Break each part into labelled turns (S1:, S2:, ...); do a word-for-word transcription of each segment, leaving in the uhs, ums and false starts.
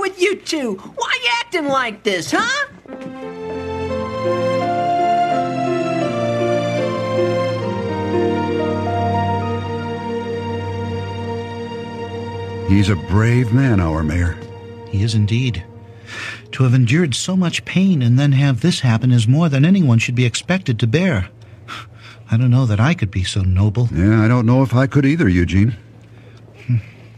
S1: with you two? Why you acting like this, huh?
S2: He's a brave man, our mayor.
S3: He is indeed. To have endured so much pain and then have this happen is more than anyone should be expected to bear. I don't know that I could be so noble.
S2: Yeah, I don't know if I could either, Eugene.
S3: Hmm.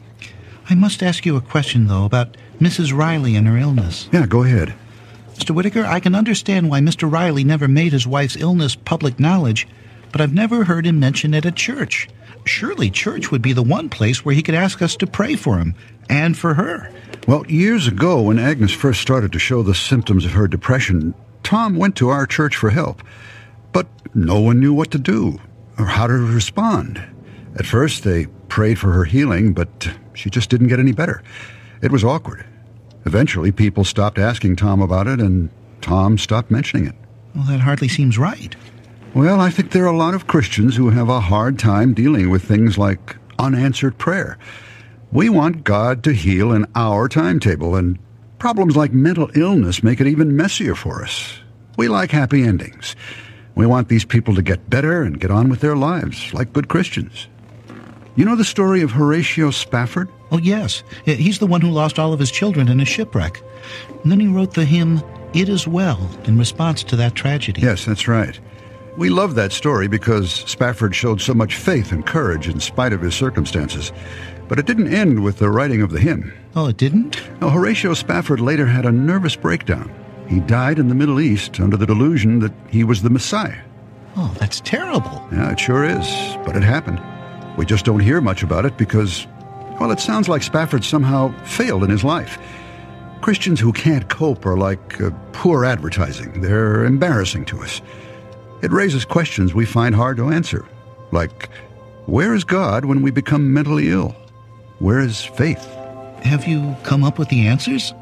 S3: I must ask you a question, though, about Missus Riley and her illness.
S2: Yeah, go ahead.
S3: Mister Whitaker, I can understand why Mister Riley never made his wife's illness public knowledge, but I've never heard him mention it at church. Surely church would be the one place where he could ask us to pray for him, and for her.
S2: Well, years ago, when Agnes first started to show the symptoms of her depression, Tom went to our church for help. But no one knew what to do, or how to respond. At first, they prayed for her healing, but she just didn't get any better. It was awkward. Eventually, people stopped asking Tom about it, and Tom stopped mentioning it.
S3: Well, that hardly seems right.
S2: Well, I think there are a lot of Christians who have a hard time dealing with things like unanswered prayer. We want God to heal in our timetable, and problems like mental illness make it even messier for us. We like happy endings. We want these people to get better and get on with their lives, like good Christians. You know the story of Horatio Spafford?
S3: Oh, yes. He's the one who lost all of his children in a shipwreck. And then he wrote the hymn, It Is Well, in response to that tragedy.
S2: Yes, that's right. We love that story because Spafford showed so much faith and courage in spite of his circumstances. But it didn't end with the writing of the hymn.
S3: Oh, it didn't?
S2: No, Horatio Spafford later had a nervous breakdown. He died in the Middle East under the delusion that he was the Messiah.
S3: Oh, that's terrible.
S2: Yeah, it sure is, but it happened. We just don't hear much about it because, well, it sounds like Spafford somehow failed in his life. Christians who can't cope are like uh, poor advertising. They're embarrassing to us. It raises questions we find hard to answer, like, where is God when we become mentally ill? Where is faith?
S3: Have you come up with the answers?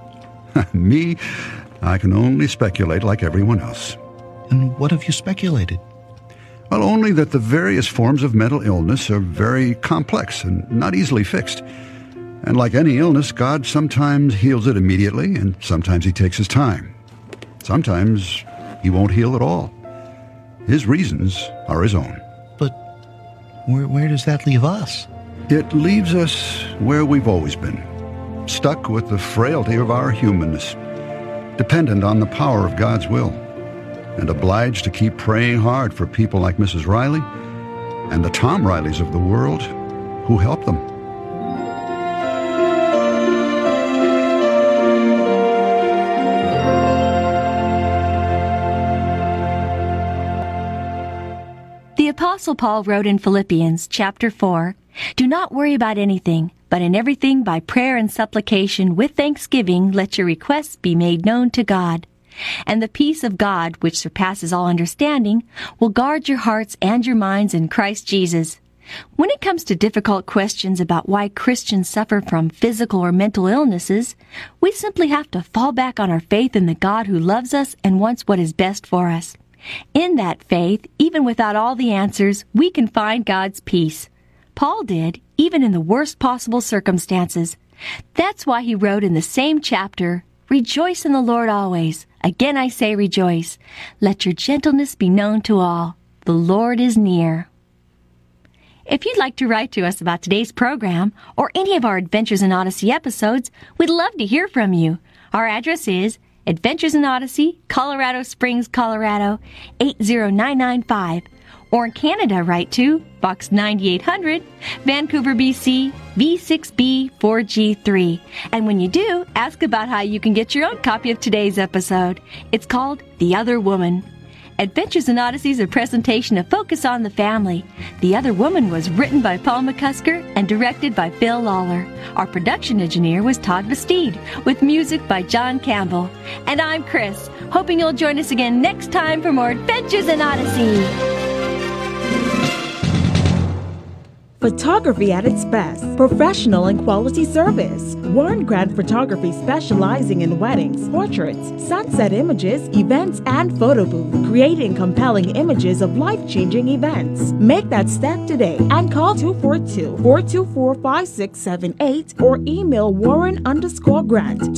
S2: Me? I can only speculate like everyone else.
S3: And what have you speculated?
S2: Well, only that the various forms of mental illness are very complex and not easily fixed. And like any illness, God sometimes heals it immediately, and sometimes he takes his time. Sometimes he won't heal at all. His reasons are his own.
S3: But where, where does that leave us?
S2: It leaves us where we've always been, stuck with the frailty of our humanness, dependent on the power of God's will, and obliged to keep praying hard for people like Missus Riley and the Tom Rileys of the world who help them.
S4: The Apostle Paul wrote in Philippians chapter four, Do not worry about anything, but in everything by prayer and supplication with thanksgiving let your requests be made known to God. And the peace of God, which surpasses all understanding, will guard your hearts and your minds in Christ Jesus. When it comes to difficult questions about why Christians suffer from physical or mental illnesses, we simply have to fall back on our faith in the God who loves us and wants what is best for us. In that faith, even without all the answers, we can find God's peace. Paul did, even in the worst possible circumstances. That's why he wrote in the same chapter, Rejoice in the Lord always. Again I say rejoice. Let your gentleness be known to all. The Lord is near. If you'd like to write to us about today's program or any of our Adventures in Odyssey episodes, we'd love to hear from you. Our address is Adventures in Odyssey, Colorado Springs, Colorado, eight zero nine nine five. Or in Canada, write to Box ninety-eight hundred, Vancouver, B C, V six B four G three. And when you do, ask about how you can get your own copy of today's episode. It's called The Other Woman. Adventures in Odyssey is a presentation of Focus on the Family. The Other Woman was written by Paul McCusker and directed by Phil Lawler. Our production engineer was Todd Bastide, with music by John Campbell. And I'm Chris, hoping you'll join us again next time for more Adventures in Odyssey.
S5: Photography at its best. Professional and quality service. Warren Grant Photography, specializing in weddings, portraits, sunset images, events, and photo booth. Creating compelling images of life-changing events. Make that step today and call two four two, four two four, five six seven eight or email Warren underscore Grant